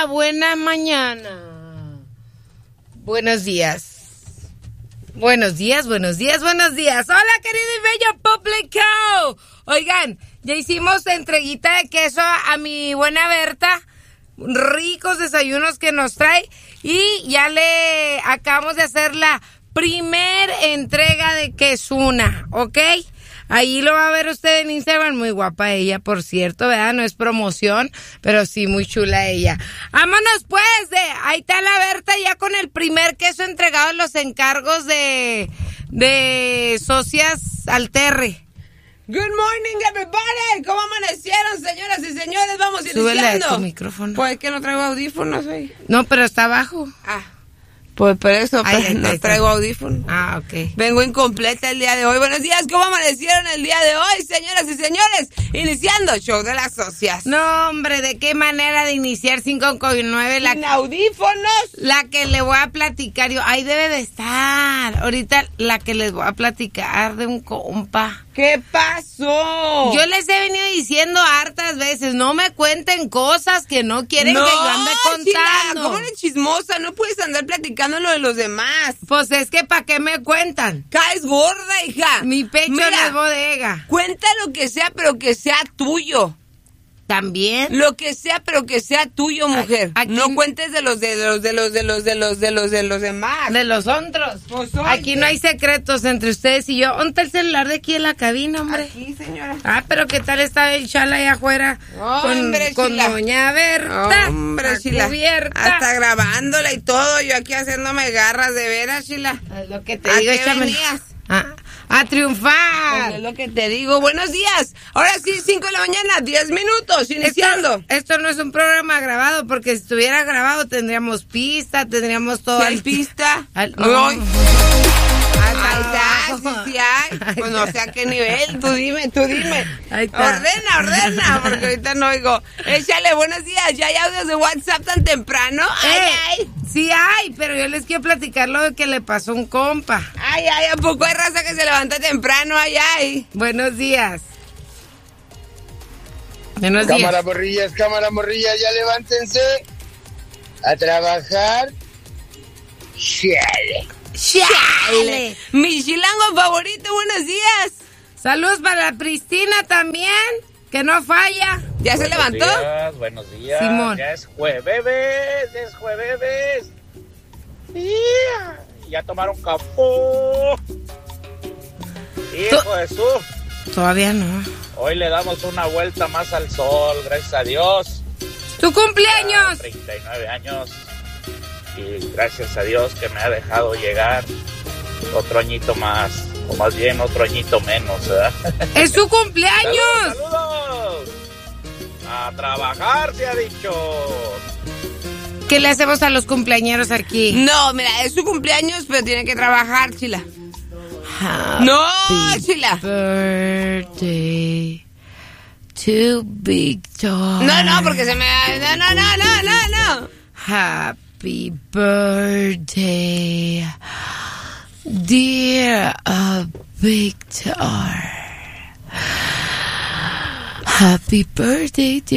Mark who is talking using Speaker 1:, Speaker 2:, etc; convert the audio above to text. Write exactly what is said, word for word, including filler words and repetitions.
Speaker 1: buena mañana. Buenos días. Buenos días, buenos días, buenos días. Hola, querido y bello público. Oigan, ya hicimos entreguita de queso a mi buena Berta. Ricos desayunos que nos trae. Y ya le acabamos de hacer la primer entrega de quesuna, ¿ok? Ahí lo va a ver usted en Instagram, muy guapa ella, por cierto, ¿verdad? No es promoción, pero sí, muy chula ella. Vámonos pues, de ahí está la Berta ya con el primer queso entregado en los encargos de, de Socias Alterre.
Speaker 2: Good morning, everybody. ¿Cómo amanecieron, señoras y señores? Vamos iniciando.
Speaker 1: Súbele a tu micrófono.
Speaker 2: Pues que no traigo audífonos hoy.
Speaker 1: No, pero está abajo.
Speaker 2: Ah. Pues por eso,
Speaker 1: Ay,
Speaker 2: pues, no traigo audífonos.
Speaker 1: Ah, ok.
Speaker 2: Vengo incompleta el día de hoy. Buenos días, ¿cómo amanecieron el día de hoy, señoras y señores? Iniciando el show de las socias.
Speaker 1: No, hombre, ¿de qué manera de iniciar cinco con nueve? La,
Speaker 2: Sin audífonos.
Speaker 1: La que le voy a platicar yo. Ahí debe de estar. Ahorita la que les voy a platicar de un compa.
Speaker 2: ¿Qué pasó?
Speaker 1: Yo les he venido diciendo hartas veces, no me cuenten cosas que no quieren
Speaker 2: no,
Speaker 1: que yo ande contando.
Speaker 2: Chila, ¿cómo eres chismosa? No puedes andar platicando lo de los demás.
Speaker 1: Pues es que ¿para qué me cuentan?
Speaker 2: Caes gorda, hija.
Speaker 1: Mi pecho
Speaker 2: Mira,
Speaker 1: no es bodega.
Speaker 2: Cuenta lo que sea, pero que sea tuyo.
Speaker 1: También.
Speaker 2: Lo que sea, pero que sea tuyo, mujer.
Speaker 1: Aquí,
Speaker 2: no cuentes de los de los de los de los de los de los de los demás.
Speaker 1: De los otros.
Speaker 2: Pues,
Speaker 1: aquí no hay secretos entre ustedes y yo. ¿Dónde está el celular de aquí en la cabina, hombre?
Speaker 2: Aquí, señora.
Speaker 1: Ah, pero ¿qué tal está el chala allá afuera?
Speaker 2: Hombre,
Speaker 1: con, con doña Berta.
Speaker 2: Hombre, Chila.
Speaker 1: Cubierta.
Speaker 2: Hasta grabándola y todo. Yo aquí haciéndome garras de veras, Chila.
Speaker 1: Es lo que te
Speaker 2: ¿A
Speaker 1: digo,
Speaker 2: qué
Speaker 1: échame.
Speaker 2: venías?
Speaker 1: Ah, a triunfar.
Speaker 2: Pues es lo que te digo. Buenos días. Ahora sí, cinco de la mañana, diez minutos, iniciando.
Speaker 1: Esto, esto no es un programa grabado, porque si estuviera grabado tendríamos pista, tendríamos todo.
Speaker 2: ¿Hay pista?
Speaker 1: Al,
Speaker 2: no.
Speaker 1: Ay,
Speaker 2: Ahí está, sí, sí hay. Pues no sé a qué nivel. Tú dime, tú dime.
Speaker 1: Ahí está.
Speaker 2: Ordena, ordena, porque ahorita no oigo. Échale, buenos días. ¿Ya hay audios de WhatsApp tan temprano? Ay,
Speaker 1: eh,
Speaker 2: ay.
Speaker 1: Sí hay, pero yo les quiero platicar lo que le pasó a un compa.
Speaker 2: Ay, ay, ¿a poco hay raza que se levanta temprano? Ay, ay.
Speaker 1: Buenos días. Buenos días.
Speaker 3: Cámara morrillas, cámara morrillas, ya levántense a trabajar. Chale.
Speaker 1: ¡Chale!
Speaker 2: Mi chilango favorito, buenos días.
Speaker 1: Saludos para la Pristina también, que no falla.
Speaker 2: ¿Ya se
Speaker 4: Buenos
Speaker 2: levantó?
Speaker 4: Días, buenos días.
Speaker 1: Simón.
Speaker 4: Ya es jueves, es jueves. Yeah. Ya tomaron capó. Hijo de su.
Speaker 1: Todavía no.
Speaker 4: Hoy le damos una vuelta más al sol, gracias a Dios.
Speaker 1: ¡Tu cumpleaños!
Speaker 4: Ya, treinta y nueve años. Y gracias a Dios que me ha dejado llegar otro añito más. O más bien otro añito menos, ¿verdad?
Speaker 1: ¡Es su cumpleaños!
Speaker 4: ¡Saludos, saludos! A trabajar, se ha dicho.
Speaker 1: ¿Qué le hacemos a los cumpleañeros aquí?
Speaker 2: No, mira, es su cumpleaños, pero tiene que trabajar, Chila.
Speaker 1: Happy
Speaker 2: No, Chila.
Speaker 1: birthday to Victor.
Speaker 2: No, no, porque se me... No, no, no, no, no, no.
Speaker 1: Happy birthday, dear uh, Victor. Happy birthday, dear